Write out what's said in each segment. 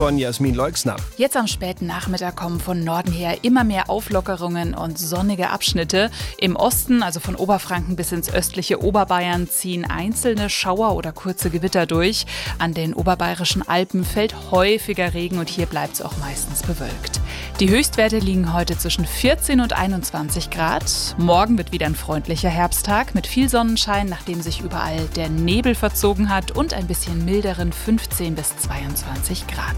Von Jasmin Leixner. Jetzt am späten Nachmittag kommen von Norden her immer mehr Auflockerungen und sonnige Abschnitte. Im Osten, also von Oberfranken bis ins östliche Oberbayern, ziehen einzelne Schauer oder kurze Gewitter durch. An den oberbayerischen Alpen fällt häufiger Regen und hier bleibt es auch meistens bewölkt. Die Höchstwerte liegen heute zwischen 14 und 21 Grad. Morgen wird wieder ein freundlicher Herbsttag mit viel Sonnenschein, nachdem sich überall der Nebel verzogen hat, und ein bisschen milderen 15 bis 22 Grad.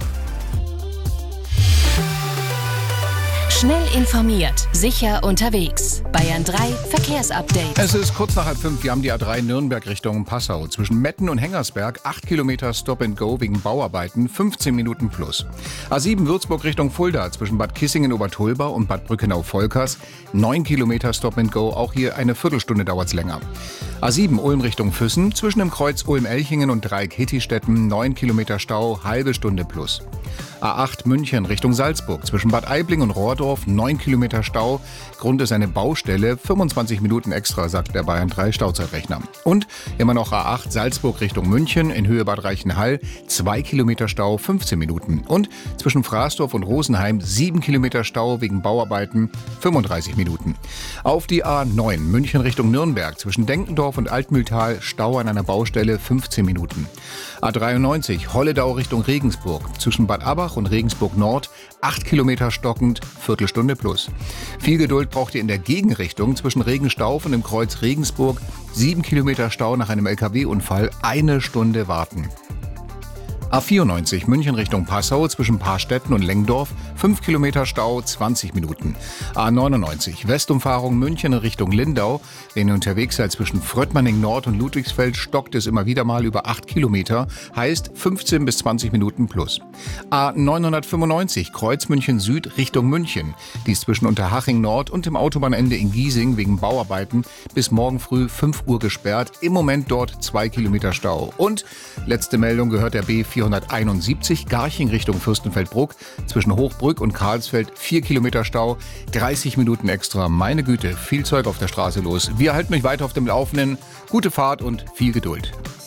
Schnell informiert, sicher unterwegs. Bayern 3 Verkehrsupdate. Es ist kurz nach 4:30. Wir haben die A3 Nürnberg Richtung Passau. Zwischen Metten und Hengersberg 8 Kilometer Stop and Go wegen Bauarbeiten, 15 Minuten plus. A7 Würzburg Richtung Fulda zwischen Bad Kissingen-Obertulba und Bad Brückenau-Volkers 9 Kilometer Stop and Go. Auch hier eine Viertelstunde dauert es länger. A7 Ulm Richtung Füssen zwischen dem Kreuz Ulm-Elchingen und Dreieck Hittistetten 9 Kilometer Stau, halbe Stunde plus. A8 München Richtung Salzburg zwischen Bad Aibling und Rohrdorf 9 Kilometer Stau. Grund ist eine Baustelle, 25 Minuten extra, sagt der Bayern 3 Stauzeitrechner. Und immer noch A8 Salzburg Richtung München in Höhe Bad Reichenhall 2 Kilometer Stau, 15 Minuten. Und zwischen Fraßdorf und Rosenheim 7 Kilometer Stau wegen Bauarbeiten, 35 Minuten. Auf die A9 München Richtung Nürnberg zwischen Denkendorf und Altmühltal Stau an einer Baustelle, 15 Minuten. A93 Holledau Richtung Regensburg zwischen Bad Abach und Regensburg Nord 8 Kilometer stockend, Viertelstunde plus. Viel Geduld braucht ihr in der Gegenrichtung zwischen Regenstauf und dem Kreuz Regensburg. 7 Kilometer Stau nach einem LKW-Unfall, eine Stunde warten. A94 München Richtung Passau zwischen Paarstetten und Lengdorf 5 Kilometer Stau, 20 Minuten. A99 Westumfahrung München in Richtung Lindau. Wenn ihr unterwegs seid zwischen Fröttmanning Nord und Ludwigsfeld, stockt es immer wieder mal über 8 Kilometer, heißt 15 bis 20 Minuten plus. A995 Kreuz München Süd Richtung München. Die ist zwischen Unterhaching Nord und dem Autobahnende in Giesing wegen Bauarbeiten bis morgen früh 5 Uhr gesperrt. Im Moment dort 2 Kilometer Stau. Und letzte Meldung gehört der B471 Garching Richtung Fürstenfeldbruck. Zwischen Hochbrück und Karlsfeld 4 Kilometer Stau, 30 Minuten extra. Meine Güte, viel Zeug auf der Straße los. Wir halten euch weiter auf dem Laufenden. Gute Fahrt und viel Geduld.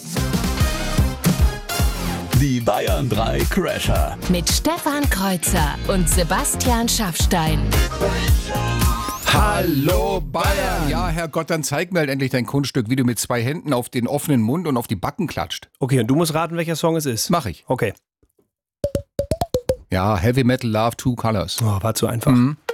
Die Bayern 3 Crasher. Mit Stefan Kreuzer und Sebastian Schaffstein. Hallo Bayern! Ja, Herrgott, dann zeig mir halt endlich dein Kunststück, wie du mit 2 Händen auf den offenen Mund und auf die Backen klatscht. Okay, und du musst raten, welcher Song es ist. Mach ich. Okay. Ja, Heavy Metal Love, Two Colors. Oh, war zu einfach.